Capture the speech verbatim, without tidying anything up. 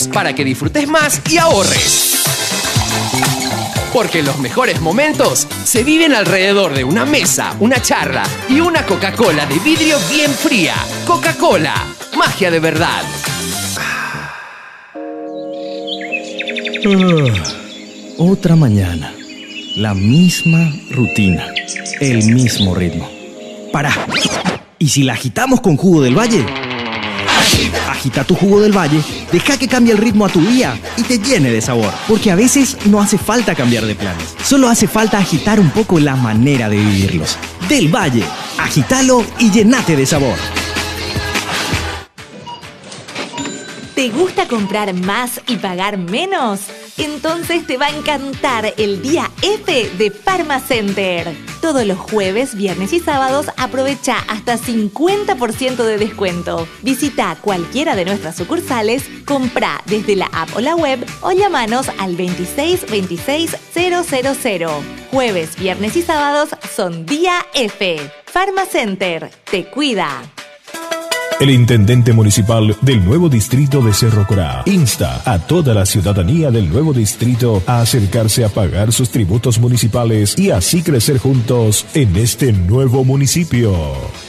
Farmasenter's, para que disfrutes más y ahorres. Porque los mejores momentos se viven alrededor de una mesa, una charla y una Coca-Cola de vidrio bien fría. Coca-Cola, magia de verdad. Uh, otra mañana, la misma rutina, el mismo ritmo. Pará. ¿Y si la agitamos con jugo del valle? Agita tu jugo del valle, deja que cambie el ritmo a tu día y te llene de sabor. Porque a veces no hace falta cambiar de planes, solo hace falta agitar un poco la manera de vivirlos. Del Valle, agítalo y llenate de sabor. ¿Te gusta comprar más y pagar menos? Entonces te va a encantar el Día F de Farmacenter. Todos los jueves, viernes y sábados aprovecha hasta cincuenta por ciento de descuento. Visita cualquiera de nuestras sucursales, compra desde la app o la web o llámanos al veintiséis veintiséis cero cero cero. Jueves, viernes y sábados son Día F. Farmacenter, te cuida. El intendente municipal del nuevo distrito de Cerro Corá insta a toda la ciudadanía del nuevo distrito a acercarse a pagar sus tributos municipales y así crecer juntos en este nuevo municipio.